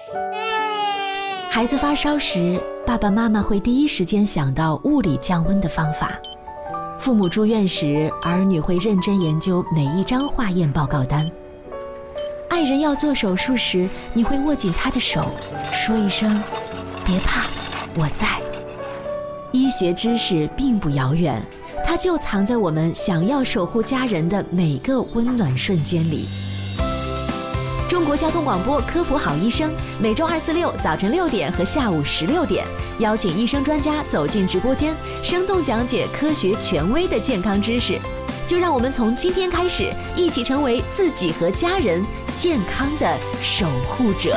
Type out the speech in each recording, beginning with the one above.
孩子发烧时，爸爸妈妈会第一时间想到物理降温的方法。父母住院时，儿女会认真研究每一张化验报告单。爱人要做手术时，你会握紧他的手，说一声“别怕，我在”。医学知识并不遥远，它就藏在我们想要守护家人的每个温暖瞬间里。中国交通广播科普好医生，每周2、4、6早晨6点和下午16点，邀请医生专家走进直播间，生动讲解科学权威的健康知识。就让我们从今天开始，一起成为自己和家人健康的守护者。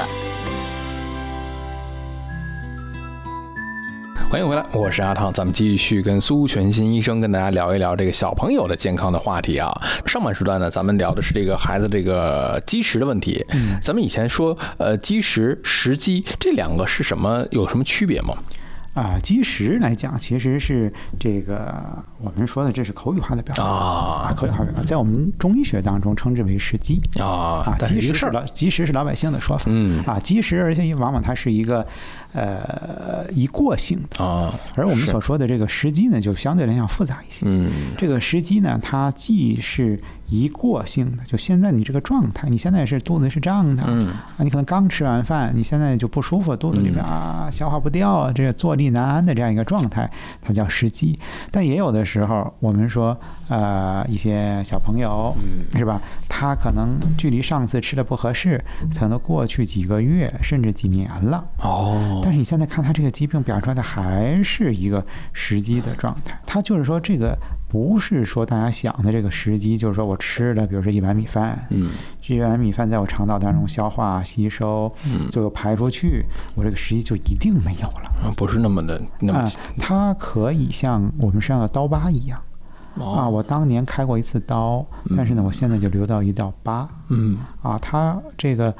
欢迎回来，我是阿汤，咱们继续跟苏全新医生跟大家聊一聊这个小朋友的健康的话题啊。上半时段呢，咱们聊的是这个孩子这个积食的问题。咱们以前说积食、食积这两个是什么？有什么区别吗？ 积食来讲，其实是这个我们说的，这是口语化的表达口语化表达，在我们中医学当中称之为食积积食是老百姓的说法积食，而且往往它是一个一过性的而我们所说的这个食积呢，就相对来讲复杂一些。这个食积呢，它既是一过性的，就现在你这个状态，你现在是肚子是胀的你可能刚吃完饭，你现在就不舒服，肚子里边消化不掉，这个坐立难安的这样一个状态，它叫食积。但也有的时候，我们说一些小朋友是吧，他可能距离上次吃的不合适，可能过去几个月甚至几年了但是你现在看他这个疾病表现出来的还是一个食积的状态。他就是说这个不是说大家想的这个食积，就是说我吃了比如说1碗米饭这1碗米饭在我肠道当中消化吸收最后排出去，我这个食积就一定没有了不是那么它可以像我们身上的刀疤一样我当年开过一次刀但是呢我现在就留到一道疤它这个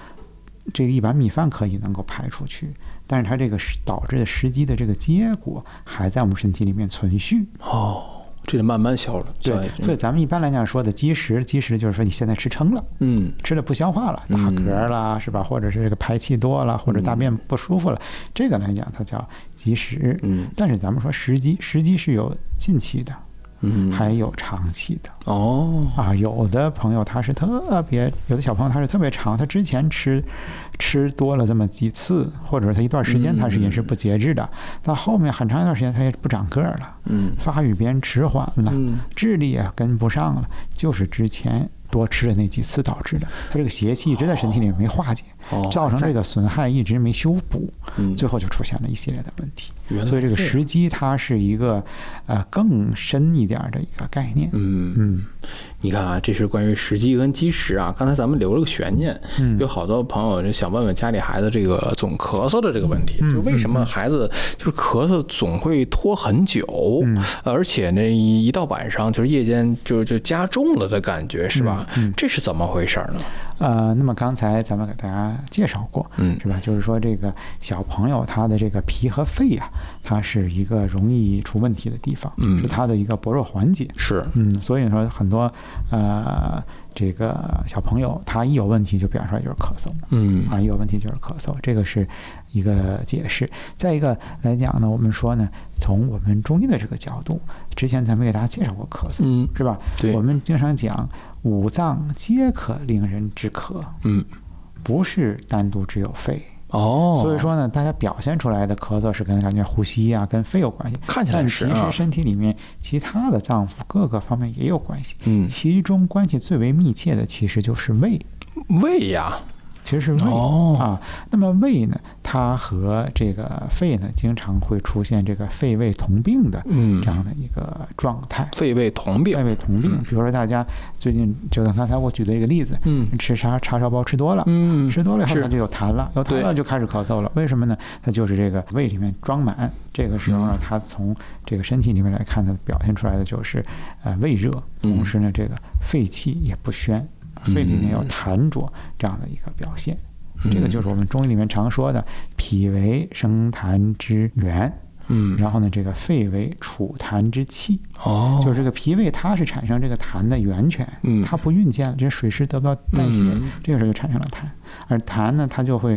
1碗米饭可以能够排出去，但是它这个导致的食积的这个结果还在我们身体里面存续这得慢慢消了。 对，所以咱们一般来讲说的积食就是说你现在吃撑了吃了不消化了，打嗝了是吧，或者是这个排气多了，或者大便不舒服了这个来讲它叫积食但是咱们说食积是有近期的还有长期的有的朋友他是特别，有的小朋友他是特别长，他之前吃多了这么几次，或者他一段时间他是饮食不节制的到后面很长一段时间他也不长个儿了发育变迟缓了智力也跟不上了，就是之前多吃的那几次导致的，他这个邪气一直在身体里没化解造成这个损害一直没修补最后就出现了一系列的问题。所以这个食积它是一个更深一点的一个概念你看这是关于食积跟积食刚才咱们留了个悬念有好多朋友就想问问家里孩子这个总咳嗽的这个问题就为什么孩子就是咳嗽总会拖很久而且呢一到晚上就是夜间就加重了的感觉是吧这是怎么回事呢？ 那么刚才咱们给大家介绍过是吧，就是说这个小朋友他的这个脾和肺它是一个容易出问题的地方是他的一个薄弱环节是所以说很多这个小朋友他一有问题就表现出来就是咳嗽一有问题就是咳嗽，这个是一个解释。再一个来讲呢，我们说呢，从我们中医的这个角度，之前咱们给大家介绍过咳嗽是吧？对，我们经常讲五脏皆可令人止咳不是单独只有肺所以说呢，大家表现出来的咳嗽是跟感觉呼吸跟肺有关系， 看起来是但其实身体里面其他的脏腑各个方面也有关系其中关系最为密切的其实就是胃其实是胃那么胃呢，它和这个肺呢，经常会出现这个肺胃同病的这样的一个状态。 肺胃同病， 比如说大家最近就刚才我举的一个例子，吃叉烧包吃多了，吃多了以后它就有痰了，就开始咳嗽了。为什么呢？它就是这个胃里面装满，这个时候呢，它从这个身体里面来看，它表现出来的就是胃热，同时呢，这个肺气也不宣。肺里面有痰浊这样的一个表现这个就是我们中医里面常说的脾为生痰之源然后呢这个肺为储痰之器就是这个脾胃它是产生这个痰的源泉它不运见了，这水湿得不到代谢这个时候就产生了痰，而痰呢它就会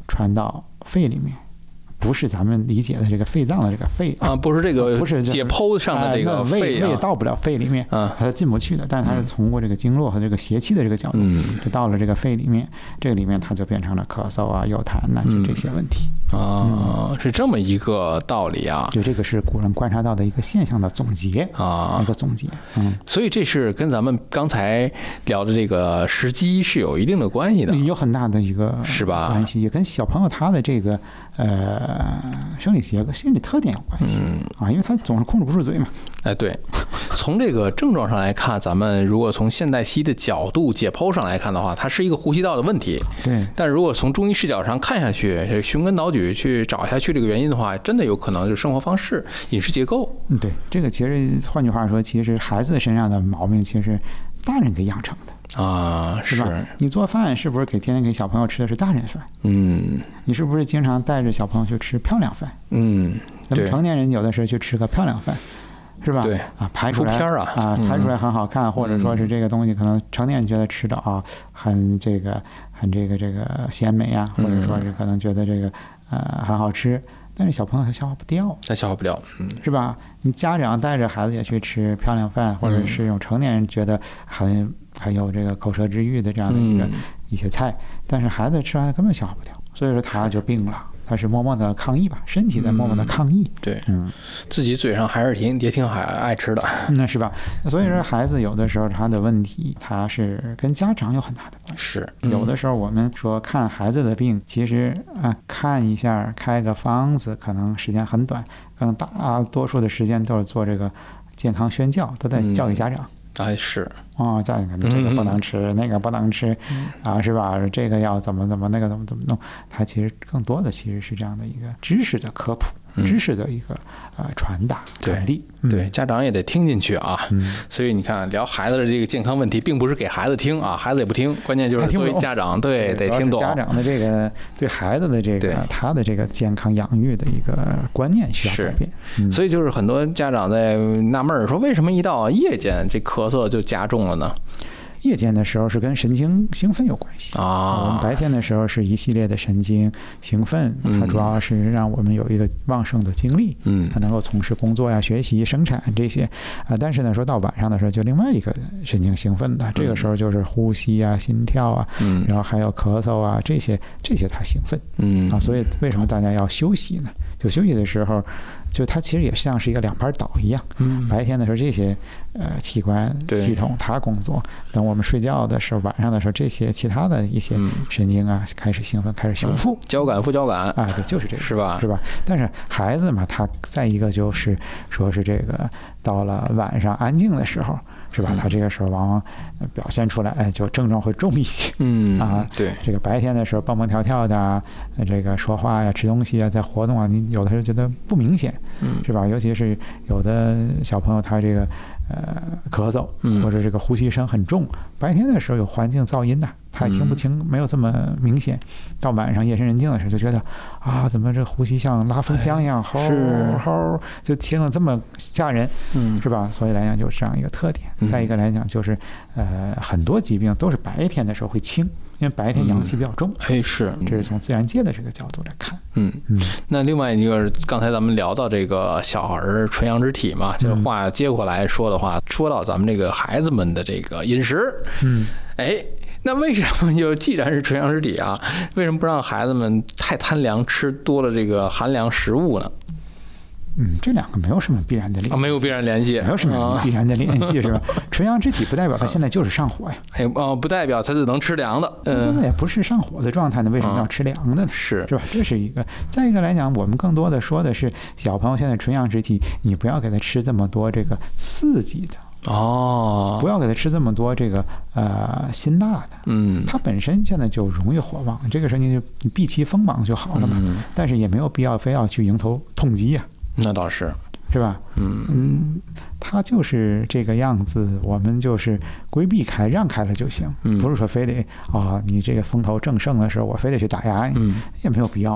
传到肺里面。不是咱们理解的这个肺脏的这个肺啊，不是这个， 不是解剖上的这个肺胃到不了肺里面，它进不去的。但是它是通过这个经络和这个邪气的这个角度，就到了这个肺里面。这个里面它就变成了咳嗽啊、有痰呐，就这些问题是这么一个道理啊。 就这个是古人观察到的一个现象的总结啊，一个总结。 所以这是跟咱们刚才聊的这个时机是有一定的关系的， 有很大的一个是吧关系，也跟小朋友他的这个。生理结构、心理特点有关系因为他总是控制不住嘴嘛。 哎，对，从这个症状上来看，咱们如果从现代西医的角度解剖上来看的话，它是一个呼吸道的问题。 对。 但如果从中医视角上看下去，寻根导底去找下去这个原因的话，真的有可能就是生活方式、饮食结构。 对，这个其实换句话说，其实孩子身上的毛病，其实大人给养成的。是吧？你做饭是不是天天给小朋友吃的是大人饭？你是不是经常带着小朋友去吃漂亮饭？咱们成年人有的时候去吃个漂亮饭，是吧？ 对拍出来拍出来很好看，或者说是这个东西可能成年人觉得吃的很这个鲜美啊，或者说是可能觉得这个很好吃。但是小朋友他消化不掉，是吧？你家长带着孩子也去吃漂亮饭，或者是用成年人觉得很有这个口舌之欲的这样的一些菜，但是孩子吃完根本消化不掉，所以说他就病了。他是默默的抗议吧，身体在默默的抗议。 对，自己嘴上还是也挺爱吃的， 那是吧？所以说孩子有的时候他的问题，他是跟家长有很大的关系。 是， 有的时候我们说看孩子的病，其实看一下开个方子，可能时间很短，更大多数的时间都是做这个健康宣教，都在教育家长。 是家长这个不能吃，那个不能吃是吧？这个要怎么那个怎么弄？它其实更多的其实是这样的一个知识的科普，知识的一个传递。 对，家长也得听进去啊。所以你看，聊孩子的这个健康问题，并不是给孩子听啊，孩子也不听，关键就是作为家长得听懂。 家长的这个对孩子的这个他的这个健康养育的一个观念需要改变。 所以就是很多家长在纳闷说，为什么一到夜间这咳嗽就加重了呢？ 夜间的时候是跟神经兴奋有关系我们白天的时候是一系列的神经兴奋，它主要是让我们有一个旺盛的精力，它能够从事工作呀、学习、生产这些但是呢，说到晚上的时候就另外一个神经兴奋的，这个时候就是呼吸啊、心跳啊，然后还有咳嗽啊，这些它兴奋所以为什么大家要休息呢？就休息的时候，就它其实也像是一个两盘岛一样。白天的时候这些器官系统它工作，等我们睡觉的时候，晚上的时候这些其他的一些神经开始兴奋，开始修复， 交感副交感对，就是这个， 是吧？ 但是孩子嘛，他再一个就是说是这个到了晚上安静的时候，是吧？他这个时候往往表现出来，就症状会重一些。 对， 这个白天的时候蹦蹦跳跳的，这个说话呀、吃东西啊、在活动啊，你有的时候觉得不明显，是吧？尤其是有的小朋友他这个咳嗽或者这个呼吸声很重，白天的时候有环境噪音呐，他也听不清，没有这么明显。到晚上夜深人静的时候，就觉得怎么这呼吸像拉风箱一样，吼吼，就听了这么吓人，是吧？所以来讲就是这样一个特点。再一个来讲就是很多疾病都是白天的时候会轻，因为白天阳气比较重。 是， 这是从自然界的这个角度来看。 那另外一个，刚才咱们聊到这个小儿纯阳之体嘛，这话接过来说的话，说到咱们这个孩子们的这个饮食，那为什么既然是纯阳之体啊，为什么不让孩子们太贪凉，吃多了这个寒凉食物呢？ 这两个没有什么必然的联系， 没有必然联系， 没有什么必然的联系，是吧？纯阳之体不代表它现在就是上火呀， 不代表它就能吃凉的， 现在也不是上火的状态呢，为什么要吃凉的呢？ 是吧？这是一个。再一个来讲，我们更多的说的是小朋友现在纯阳之体，你不要给他吃这么多这个刺激的。不要给他吃这么多这个辛辣的，他本身现在就容易火旺，这个时候你避其锋芒就好了嘛。但是也没有必要非要去迎头痛击呀。 那倒是， 是吧？他就是这个样子，我们就是规避开、让开了就行，不是说非得你这个风头正盛的时候，我非得去打压你，也没有必要嘛。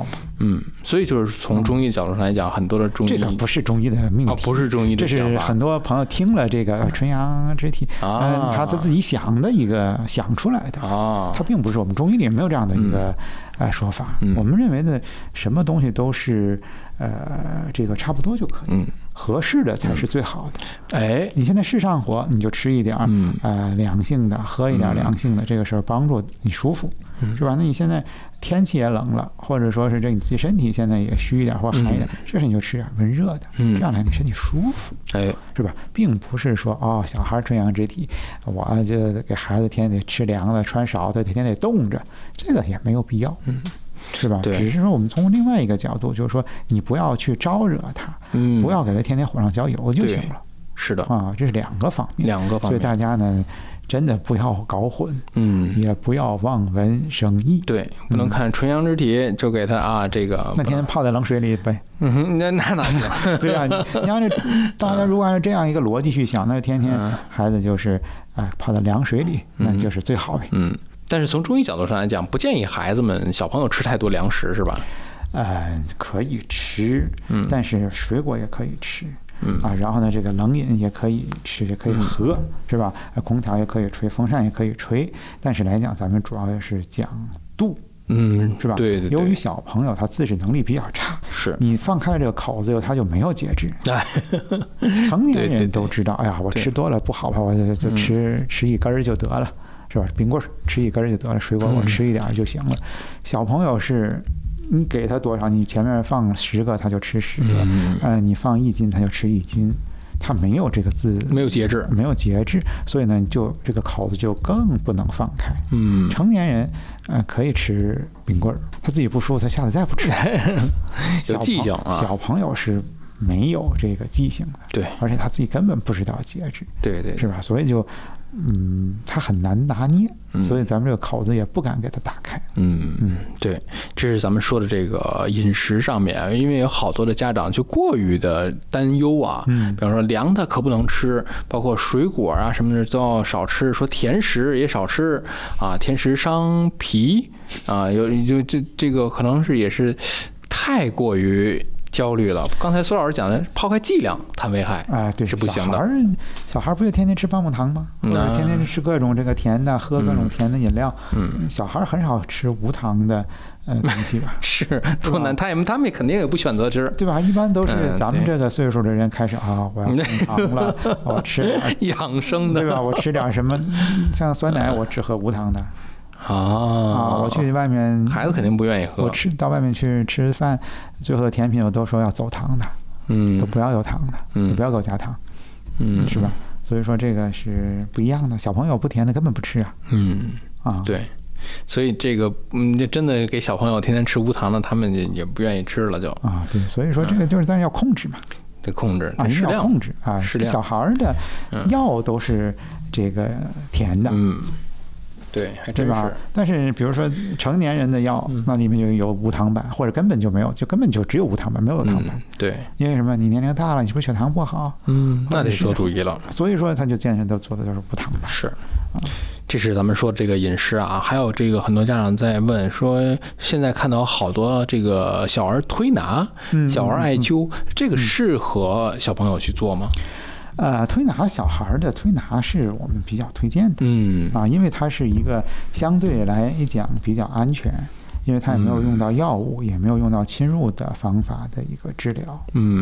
所以就是从中医角度上来讲，很多的中医这个不是中医的命题， 不是中医的想法， 这是很多朋友听了这个纯阳之体，他自己想的一个想出来的他并不是我们中医里没有这样的一个说法。我们认为的什么东西都是这个差不多就可以，合适的才是最好的。你现在是上火，你就吃一点凉性的，喝一点凉性的，这个时候帮助你舒服，是吧？那你现在天气也冷了，或者说是这你自己身体现在也虚一点或寒一点，这时候你就吃点温热的，这样让你身体舒服，是吧？并不是说小孩纯阳之体，我就给孩子天天得吃凉的，穿少的，天天得冻着，这个也没有必要。是吧？只是说我们从另外一个角度，就是说你不要去招惹他，不要给他天天火上浇油就行了。 是的这是两个方面。所以大家呢，真的不要搞混，也不要望文生义。 对，不能看纯阳之体就给他这个那天天泡在冷水里呗。 那哪行？ 对啊，你要是大家如果按照这样一个逻辑去想，那天天孩子就是泡在凉水里，那就是最好呗。 但是从中医角度上来讲，不建议孩子们小朋友吃太多凉食，是吧？ 可以吃，但是水果也可以吃，然后呢，这个冷饮也可以吃，也可以喝，是吧？空调也可以吹，风扇也可以吹，但是来讲，咱们主要是讲度。是吧？ 对。 由于小朋友他自制能力比较差， 是你放开了这个口子以后，他就没有节制。成年人都知道，我吃多了不好吧，我就吃一根就得了。是吧？冰棍吃一根就得了，水果我吃一点就行了。小朋友是，你给他多少，你前面放10个他就吃10个，你放1斤他就吃1斤，他没有这个没有节制， 所以呢，就这个口子就更不能放开。成年人可以吃冰棍，他自己不舒服，他下次再不吃。 有记性小朋友是没有这个记性的， 对， 而且他自己根本不知道节制， 对， 是吧？所以就。他很难拿捏，所以咱们这个口子也不敢给他打开。 对，这是咱们说的这个饮食上面，因为有好多的家长就过于的担忧比方说凉的可不能吃，包括水果什么的都要少吃，说甜食也少吃甜食伤脾有这个可能是也是太过于焦虑了。刚才苏老师讲的，抛开剂量谈危害， 对， 是不行的。 小孩不就天天吃棒棒糖吗？或者天天吃各种这个甜的，喝各种甜的饮料。小孩很少吃无糖的东西吧？ 是，多难，他们肯定也不选择吃， 对吧？一般都是咱们这个岁数的人开始我要控糖了，我吃点养生的， 对吧？我吃点什么，像酸奶，我只喝无糖的。我去外面， 孩子肯定不愿意喝。 我到外面去吃饭，最后的甜品我都说要走糖的，都不要有糖的，都不要给我加糖，是吧？所以说这个是不一样的。小朋友不甜的根本不吃对，所以这个真的给小朋友天天吃无糖的，他们也不愿意吃了就对，所以说这个就是但是要控制嘛， 得控制一定要控制适量。 小孩的药都是这个甜的， 对，还真是。 但是比如说成年人的药，那里面就有无糖版，或者根本就没有，根本就只有无糖版，没有有糖版。 对， 因为什么？你年龄大了，你是不是血糖不好？ 那得做注意了。 所以说，他就健身都做的就是无糖版。 是，这是咱们说这个饮食还有这个很多家长在问说，现在看到好多这个小儿推拿、小儿艾灸，这个适合小朋友去做吗？ 推拿小孩的推拿是我们比较推荐的，因为它是一个相对来讲比较安全，因为它也没有用到药物，也没有用到侵入的方法的一个治疗，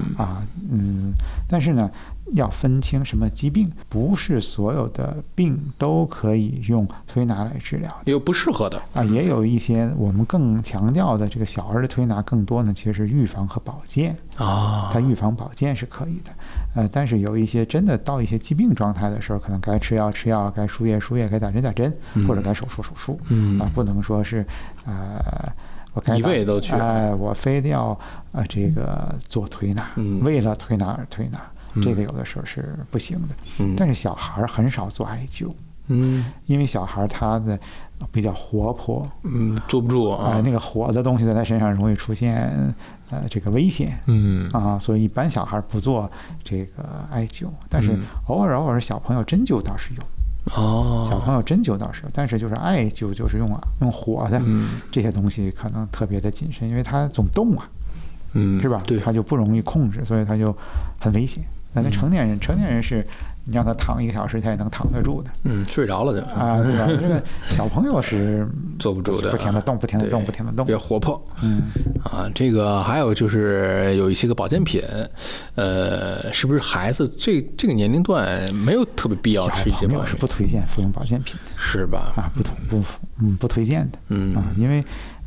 但是呢，要分清什么疾病，不是所有的病都可以用推拿来治疗， 有不适合的也有一些我们更强调的这个小儿的推拿，更多呢其实是预防和保健它预防保健是可以的，但是有一些真的到一些疾病状态的时候，可能该吃药吃药，该输液输液，该打针打针，或者该手术手术，不能说是我该一味都去， 我非得要这个做推拿，为了推拿而推拿，这个有的时候是不行的。但是小孩很少做艾灸，因为小孩他的比较活泼， 坐不住那个火的东西在他身上容易出现这个危险，所以一般小孩不做这个艾灸，但是偶尔小朋友针灸倒是有。 小朋友针灸倒是，但是就是艾灸就是用火的，这些东西可能特别的谨慎，因为它总动啊，是吧？ 对， 它就不容易控制，所以它就很危险。但是成年人是，你让他躺1个小时，他也能躺得住的。 睡着了就啊，对吧？这个小朋友是坐不住的， 不停的动，不停的动，不停的动， 比较活泼。这个还有就是有一些个保健品，是不是孩子这个年龄段没有特别必要吃一些保健品？小朋友是不推荐服用保健品的， 是吧？ 啊，不推荐的。因为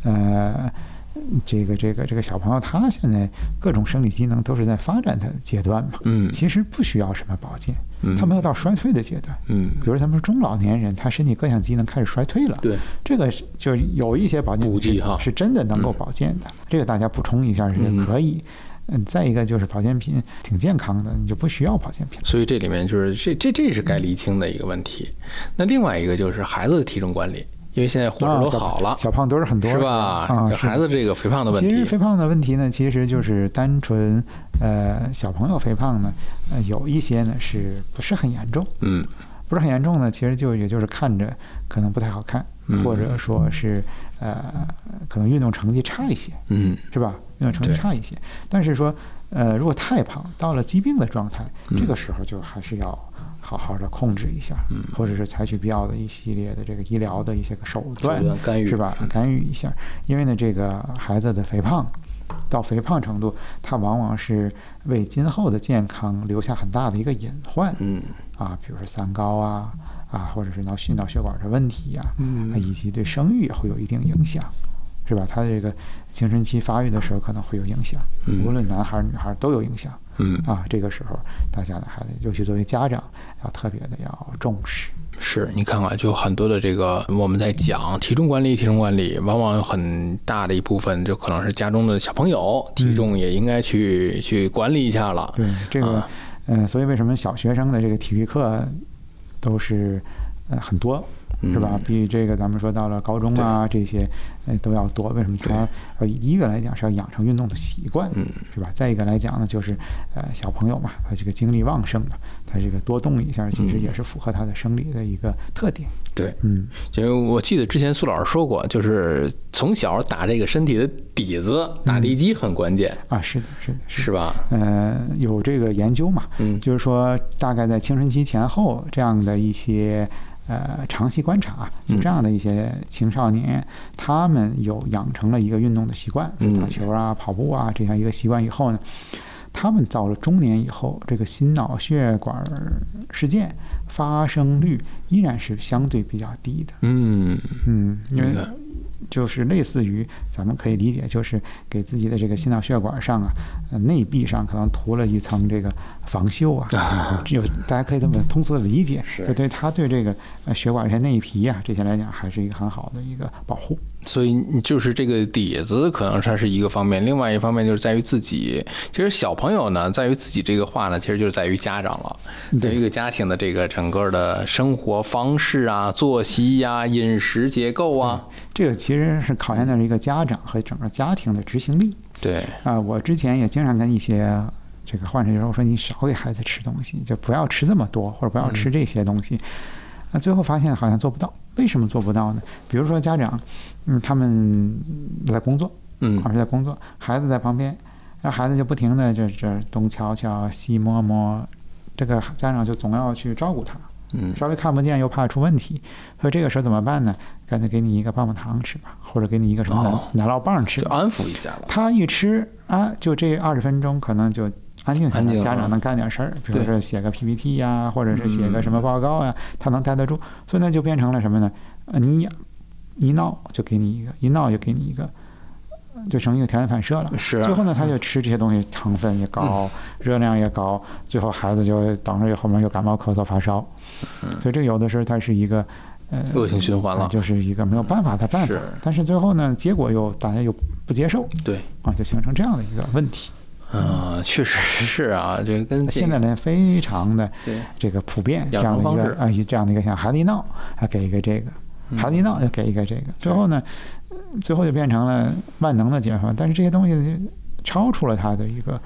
这个小朋友他现在各种生理机能都是在发展的阶段嘛，其实不需要什么保健，他没有到衰退的阶段，比如咱们说中老年人，他身体各项机能开始衰退了， 对， 这个就有一些保健品是真的能够保健的，这个大家补充一下是可以。再一个就是保健品挺健康的，你就不需要保健品。 所以这里面就是这是该厘清的一个问题。那另外一个就是孩子的体重管理。因为现在伙食都好了， 小胖墩儿很多， 是吧？孩子这个肥胖的问题， 其实肥胖的问题呢，其实就是单纯小朋友肥胖呢，有一些呢是不是很严重？不是很严重呢，其实也就是看着可能不太好看，或者说是可能运动成绩差一些，是吧？运动成绩差一些，但是说如果太胖到了疾病的状态，这个时候就还是要好好的控制一下，或者是采取必要的一系列的这个医疗的一些个手段干预， 是吧？干预一下，因为呢，这个孩子的肥胖到肥胖程度，它往往是为今后的健康留下很大的一个隐患，比如说三高啊，或者是心脑血管的问题啊，以及对生育也会有一定影响。是吧？他这个青春期发育的时候可能会有影响，无论男孩女孩都有影响。这个时候大家的孩子，尤其作为家长，要特别的要重视。 是你看看，就很多的这个我们在讲体重管理，往往有很大的一部分就可能是家中的小朋友体重也应该去管理一下了。 对这个，所以为什么小学生的这个体育课都是很多？是吧？比这个咱们说到了高中啊，这些都要多。为什么？它一个来讲是要养成运动的习惯，是吧？再一个来讲呢，就是小朋友嘛，他这个精力旺盛嘛，他这个多动一下，其实也是符合他的生理的一个特点。 对，就我记得之前苏老师说过，就是从小打这个身体的底子，打地基很关键啊。是的， 是吧？ 有这个研究嘛，就是说大概在青春期前后这样的一些。长期观察，就这样的一些青少年，他们有养成了一个运动的习惯，打球啊、跑步啊这样一个习惯以后呢，他们到了中年以后，这个心脑血管事件发生率依然是相对比较低的。因为就是类似于咱们可以理解，就是给自己的这个心脑血管上内壁上可能涂了一层这个防锈大家可以这么通俗的理解，就对它对这个血管这些内皮这些来讲，还是一个很好的一个保护。 所以就是这个底子可能它是一个方面，另外一方面就是在于自己。其实小朋友呢，在于自己这个话呢，其实就是在于家长了，在于一个家庭的这个整个的生活方式啊、作息啊、饮食结构啊， 这个其实是考验的是一个家长和整个家庭的执行力。 对我之前也经常跟一些这个患者说，我说你少给孩子吃东西，就不要吃这么多，或者不要吃这些东西。最后发现好像做不到。为什么做不到呢？比如说家长，他们在工作，在工作，孩子在旁边，然后孩子就不停的这东瞧瞧西摸摸，这个家长就总要去照顾他，稍微看不见又怕出问题，所以这个时候怎么办呢？干脆给你一个棒棒糖吃吧，或者给你一个什么奶酪棒吃吧， 就安抚一下了。 他一吃就这20分钟可能就安静下来，家长能干点事儿，比如说写个 PPT 呀，或者是写个什么报告呀，他能待得住。所以呢，就变成了什么呢？你一闹就给你一个，一闹就给你一个，就成一个条件反射了。 是。 最后呢，他就吃这些东西，糖分也高，热量也高，最后孩子就等着后面又感冒、咳嗽、发烧。所以这有的时候它是一个恶性循环了， 就是一个没有办法的办法。但是最后呢，结果大家又不接受， 对就形成这样的一个问题。 确实是这跟现在人非常的这个普遍，这样的一个这样的一个像孩子一闹给一个这个，孩子一闹就给一个这个，最后就变成了万能的解法，但是这些东西就超出了它的一个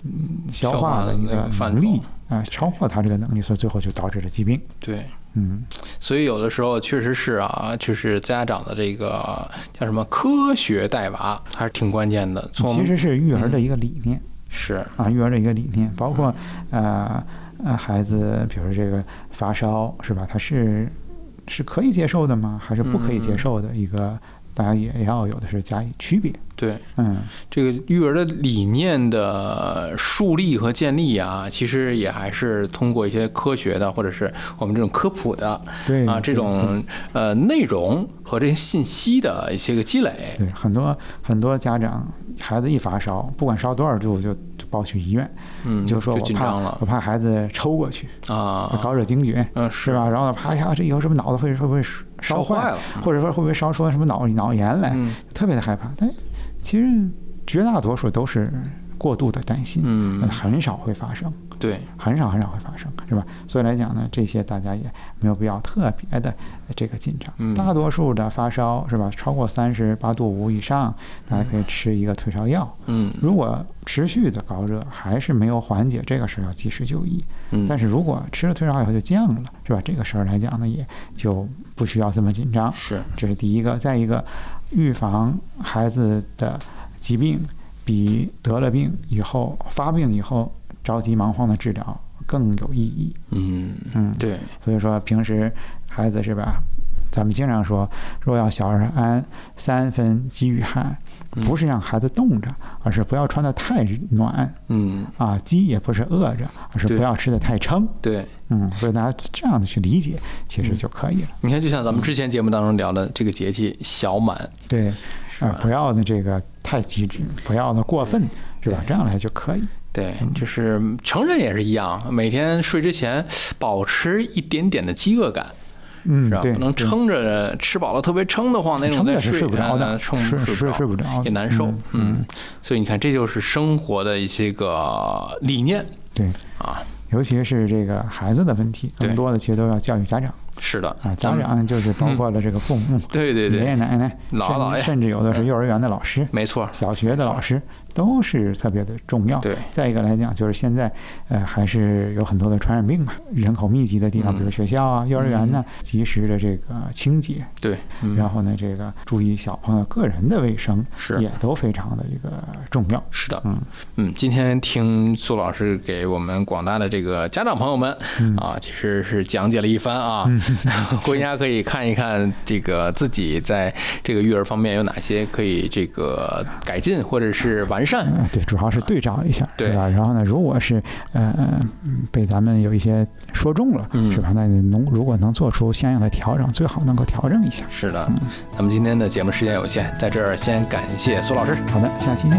消化的一个能力超过他这个能力，所以最后就导致了疾病。 对，所以有的时候确实是啊，就是家长的这个叫什么科学带娃还是挺关键的。 其实是育儿的一个理念， 是啊，育儿的一个理念，包括孩子，比如这个发烧是吧？他是可以接受的吗？还是不可以接受的一个？大家也要有的是加以区别。 对，这个育儿的理念的树立和建立啊，其实也还是通过一些科学的，或者是我们这种科普的， 对啊， 这种内容和这些信息的一些个积累。 对，很多家长孩子一发烧，不管烧多少度就抱去医院，就说我怕孩子抽过去啊，高热惊厥，是吧？然后怕呀，这以后是不是脑子会不会烧坏了，或者说会不会烧出什么脑炎来，特别的害怕。但其实绝大多数都是过度的担心，很少会发生， 对， 很少会发生，是吧？所以来讲呢，这些大家也没有必要特别的这个紧张。大多数的发烧是吧，超过38度5以上，大家可以吃一个退烧药。如果持续的高热还是没有缓解，这个时候要及时就医。但是如果吃了退烧药以后就降了，是吧？这个时候来讲呢，也就不需要这么紧张。 是， 这是第一个。再一个，预防孩子的疾病比得了病以后发病以后着急忙慌的治疗更有意义。 对。 所以说平时孩子是吧，咱们经常说若要小儿安，3分饥与寒，不是让孩子冻着，而是不要穿得太暖。饥也不是饿着，而是不要吃得太撑。 对， 所以大家这样的去理解其实就可以了。 你看，就像咱们之前节目当中聊的这个节气小满， 对，不要的这个太极致，不要的过分，是吧？这样来就可以。 对，就是成人也是一样，每天睡之前保持一点点的饥饿感。是吧？不能撑着吃饱了特别撑得慌那种，再睡不着的，睡不着也难受。所以你看，这就是生活的一些个理念。 对啊，尤其是这个孩子的问题，更多的其实都要教育家长。 是的啊，家长就是包括了这个父母， 对，爷爷奶奶、 姥爷， 甚至有的是幼儿园的老师， 没错， 小学的老师。都是特别的重要。 对， 再一个来讲，就是现在还是有很多的传染病嘛，人口密集的地方，比如学校啊、幼儿园呢，及时的这个清洁。 对， 然后呢，这个注意小朋友个人的卫生， 是也都非常的一个重要。 是的，今天听苏老师给我们广大的这个家长朋友们其实是讲解了一番啊，回家可以看一看这个自己在这个育儿方面有哪些可以这个改进或者是完善。 对，主要是对照一下， 对吧？然后呢，如果是被咱们有一些说中了，是吧？那如果能做出相应的调整，最好能够调整一下。 是的，咱们今天的节目时间有限，在这儿先感谢苏老师。 好的，下期见。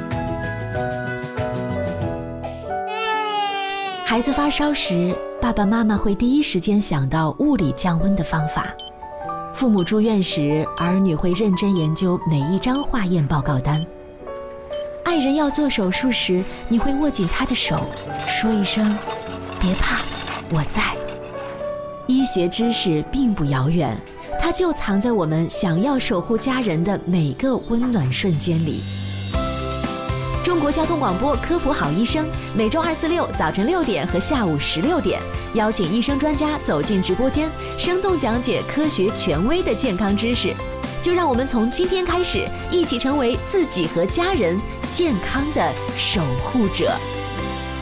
孩子发烧时，爸爸妈妈会第一时间想到物理降温的方法。父母住院时，儿女会认真研究每一张化验报告单。爱人要做手术时，你会握紧他的手，说一声“别怕，我在”。医学知识并不遥远，它就藏在我们想要守护家人的每个温暖瞬间里。中国交通广播科普好医生，每周2、4、6早晨6点和下午16点，邀请医生专家走进直播间，生动讲解科学权威的健康知识。就让我们从今天开始，一起成为自己和家人健康的守护者。